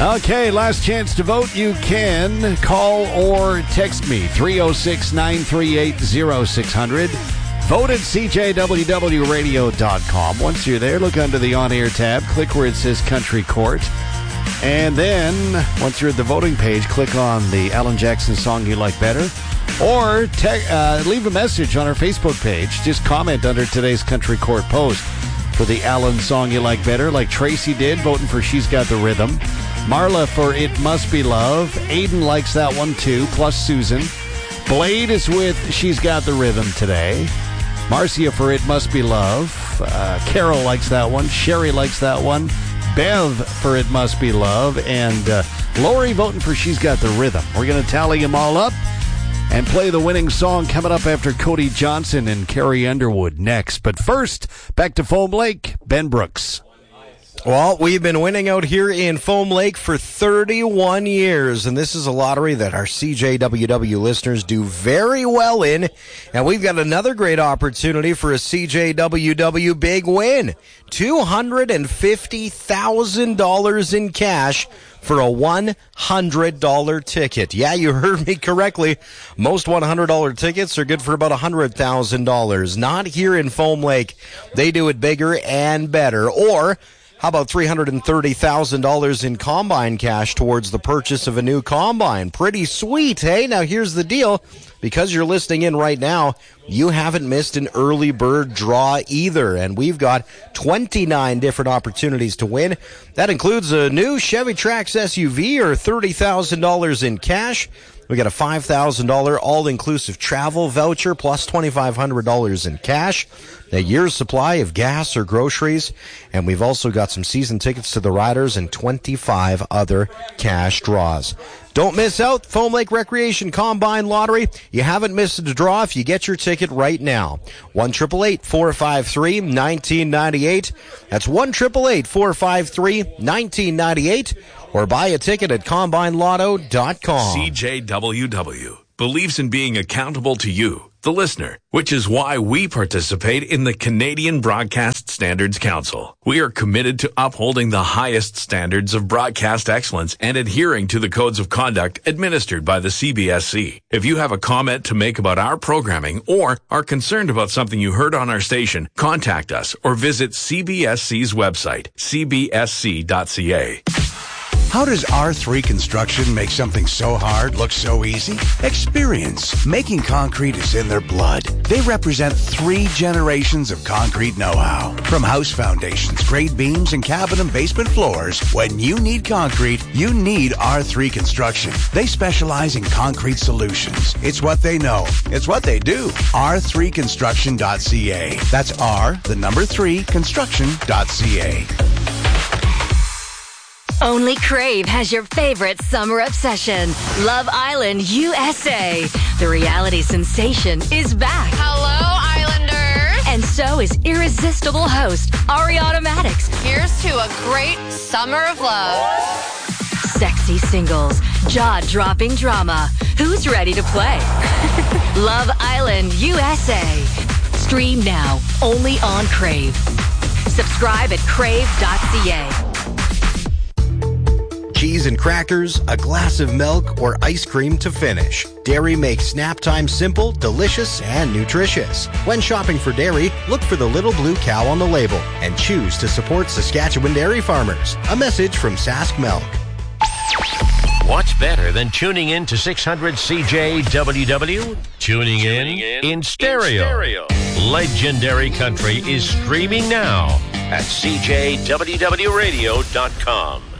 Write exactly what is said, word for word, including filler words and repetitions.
Okay, last chance to vote. You can call or text me, three oh six, nine three eight, oh six hundred. Vote at C J W W radio dot com. Once you're there, look under the on-air tab, click where it says Country Court. And then, once you're at the voting page, click on the Alan Jackson song you like better. Or te- uh, leave a message on our Facebook page. Just comment under today's Country Court post for the Alan song you like better, like Tracy did, voting for She's Got the Rhythm. Marla for It Must Be Love. Aiden likes that one too, plus Susan. Blade is with She's Got the Rhythm today. Marcia for It Must Be Love. Uh, Carol likes that one. Sherry likes that one. Bev for It Must Be Love. And uh, Lori voting for She's Got the Rhythm. We're going to tally them all up and play the winning song coming up after Cody Johnson and Carrie Underwood next. But first, back to Foam Lake, Ben Brooks. Well, we've been winning out here in Foam Lake for thirty-one years, and this is a lottery that our C J W W listeners do very well in, and we've got another great opportunity for a C J W W big win. two hundred fifty thousand dollars in cash for a one hundred dollars ticket. Yeah, you heard me correctly. Most one hundred dollars tickets are good for about one hundred thousand dollars. Not here in Foam Lake. They do it bigger and better. Or how about three hundred thirty thousand dollars in combine cash towards the purchase of a new combine? Pretty sweet, hey? Now, here's the deal. Because you're listening in right now, you haven't missed an early bird draw either. And we've got twenty-nine different opportunities to win. That includes a new Chevy Trax S U V or thirty thousand dollars in cash. We got a five thousand dollars all-inclusive travel voucher plus twenty-five hundred dollars in cash, a year's supply of gas or groceries, and we've also got some season tickets to the Riders and twenty-five other cash draws. Don't miss out. Foam Lake Recreation Combine Lottery. You haven't missed a draw if you get your ticket right now. one eight eight eight, four five three, one nine nine eight. That's one eight eight eight, four five three, one nine nine eight. Or buy a ticket at combine lotto dot com. C J W W believes in being accountable to you, the listener, which is why we participate in the Canadian Broadcast Standards Council. We are committed to upholding the highest standards of broadcast excellence and adhering to the codes of conduct administered by the C B S C. If you have a comment to make about our programming or are concerned about something you heard on our station, contact us or visit C B S C's website, c b s c dot c a. How does R three Construction make something so hard look so easy? Experience. Making concrete is in their blood. They represent three generations of concrete know-how. From house foundations, grade beams, and cabin and basement floors, when you need concrete, you need R three Construction. They specialize in concrete solutions. It's what they know. It's what they do. r three construction dot c a. That's R, the number three, construction dot c a. Only Crave has your favorite summer obsession, Love Island U S A. The reality sensation is back. Hello, Islanders. And so is irresistible host Ariana Maddox. Here's to a great summer of love. Sexy singles, jaw-dropping drama. Who's ready to play? Love Island U S A. Stream now, only on Crave. Subscribe at crave dot c a. Cheese and crackers, a glass of milk, or ice cream to finish. Dairy makes snap time simple, delicious, and nutritious. When shopping for dairy, look for the little blue cow on the label and choose to support Saskatchewan dairy farmers. A message from Sask Milk. What's better than tuning in to six hundred C J W W? Tuning, tuning in, in in stereo. stereo. Legendary Country is streaming now at c j w w radio dot com.